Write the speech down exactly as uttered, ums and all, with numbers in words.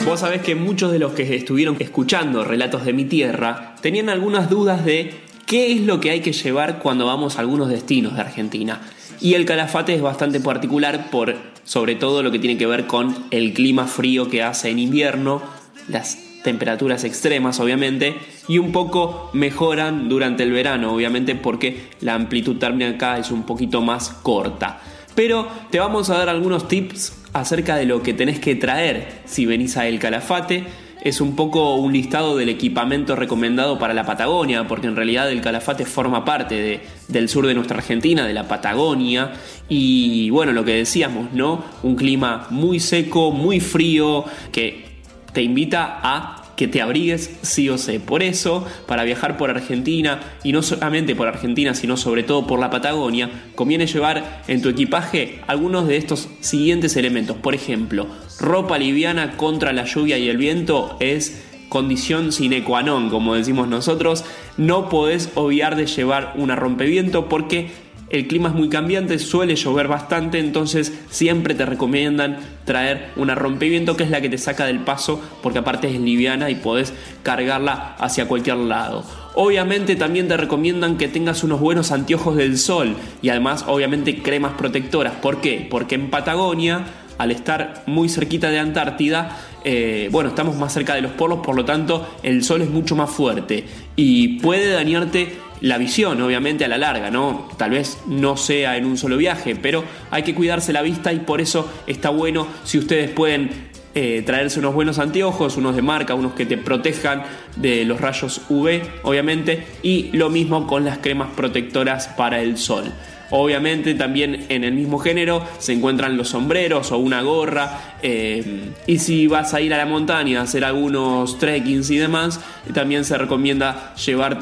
Vos sabés que muchos de los que estuvieron escuchando Relatos de mi Tierra tenían algunas dudas de qué es lo que hay que llevar cuando vamos a algunos destinos de Argentina. Y el Calafate es bastante particular por, sobre todo, lo que tiene que ver con el clima frío que hace en invierno, las temperaturas extremas obviamente, y un poco mejoran durante el verano obviamente porque la amplitud térmica acá es un poquito más corta. Pero te vamos a dar algunos tips acerca de lo que tenés que traer si venís a El Calafate. Es un poco un listado del equipamiento recomendado para la Patagonia, porque en realidad el Calafate forma parte de, del sur de nuestra Argentina, de la Patagonia. Y bueno, lo que decíamos, ¿no? Un clima muy seco, muy frío, que te invita a que te abrigues sí o sí. Por eso, para viajar por Argentina, y no solamente por Argentina, sino sobre todo por la Patagonia, conviene llevar en tu equipaje algunos de estos siguientes elementos. Por ejemplo, ropa liviana contra la lluvia y el viento es condición sine qua non, como decimos nosotros. No podés obviar de llevar una rompeviento porque el clima es muy cambiante, suele llover bastante, entonces siempre te recomiendan traer una rompeviento, que es la que te saca del paso, porque aparte es liviana y podés cargarla hacia cualquier lado. Obviamente también te recomiendan que tengas unos buenos anteojos del sol y además obviamente cremas protectoras. ¿Por qué? Porque en Patagonia, al estar muy cerquita de Antártida, eh, bueno, estamos más cerca de los polos, por lo tanto el sol es mucho más fuerte y puede dañarte la visión, obviamente, a la larga, ¿no? Tal vez no sea en un solo viaje, pero hay que cuidarse la vista y por eso está bueno si ustedes pueden eh, traerse unos buenos anteojos, unos de marca, unos que te protejan de los rayos U V, obviamente, y lo mismo con las cremas protectoras para el sol. Obviamente también en el mismo género se encuentran los sombreros o una gorra, eh, y si vas a ir a la montaña a hacer algunos trekkings y demás, también se recomienda llevarte